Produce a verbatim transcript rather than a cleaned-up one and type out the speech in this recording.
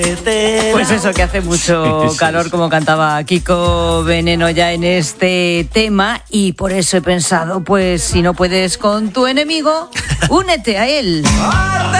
Pues eso, que hace mucho calor, como cantaba Kiko Veneno ya en este tema, y por eso he pensado, pues si no puedes con tu enemigo, únete a él.